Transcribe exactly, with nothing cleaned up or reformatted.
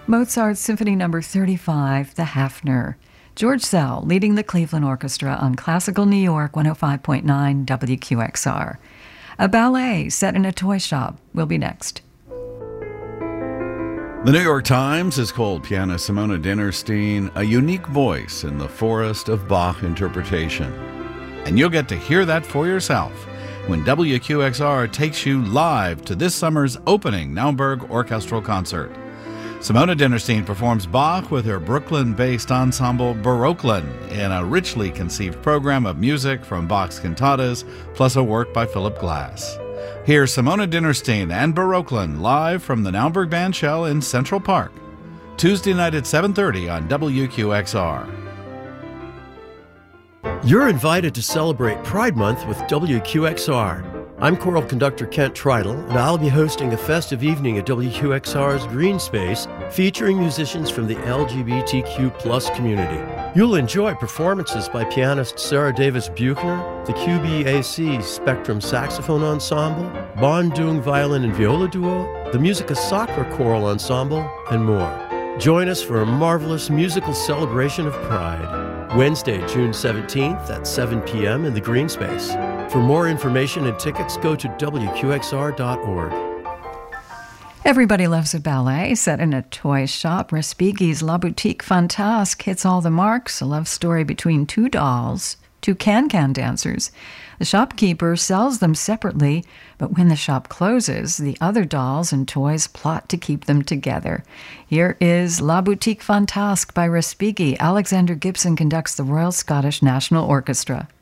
Mozart Symphony Number thirty-five, The Hafner. George Szell leading the Cleveland Orchestra on Classical New York one oh five point nine W Q X R. A ballet set in a toy shop will be next. The New York Times has called pianist Simona Dinnerstein a unique voice in the forest of Bach interpretation. And you'll get to hear that for yourself when W Q X R takes you live to this summer's opening Naumburg Orchestral Concert. Simona Dinnerstein performs Bach with her Brooklyn-based ensemble Baroqueland in a richly conceived program of music from Bach's cantatas, plus a work by Philip Glass. Hear Simona Dinnerstein and Baroqueland live from the Naumburg Bandshell in Central Park, Tuesday night at seven thirty on W Q X R. You're invited to celebrate Pride Month with W Q X R. I'm choral conductor Kent Tridle, and I'll be hosting a festive evening at W Q X R's Green Space featuring musicians from the L G B T Q plus community. You'll enjoy performances by pianist Sarah Davis Buchner, the Q B A C Spectrum Saxophone Ensemble, Bon Dung Violin and Viola Duo, the Musica Sacra Choral Ensemble, and more. Join us for a marvelous musical celebration of Pride. Wednesday, June seventeenth at seven p.m. in the Green Space. For more information and tickets, go to W Q X R dot org. Everybody loves a ballet set in a toy shop. Respighi's La Boutique Fantasque hits all the marks. A love story between two dolls, two can-can dancers. The shopkeeper sells them separately, but when the shop closes, the other dolls and toys plot to keep them together. Here is La Boutique Fantasque by Respighi. Alexander Gibson conducts the Royal Scottish National Orchestra.